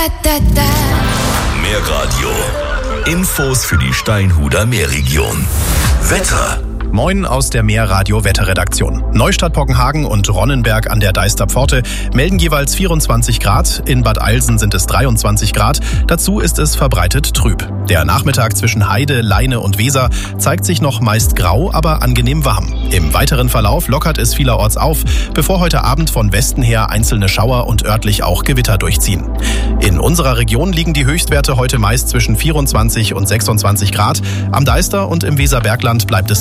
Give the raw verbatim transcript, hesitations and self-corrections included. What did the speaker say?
Mehr Radio. Infos für die Steinhuder Meerregion. Wetter. Moin aus der Meerradio-Wetterredaktion. Neustadt-Poggenhagen und Ronnenberg an der Deister Pforte melden jeweils vierundzwanzig Grad, in Bad Eilsen sind es dreiundzwanzig Grad, dazu ist es verbreitet trüb. Der Nachmittag zwischen Heide, Leine und Weser zeigt sich noch meist grau, aber angenehm warm. Im weiteren Verlauf lockert es vielerorts auf, bevor heute Abend von Westen her einzelne Schauer und örtlich auch Gewitter durchziehen. In unserer Region liegen die Höchstwerte heute meist zwischen vierundzwanzig und sechsundzwanzig Grad. Am Deister und im Weserbergland bleibt es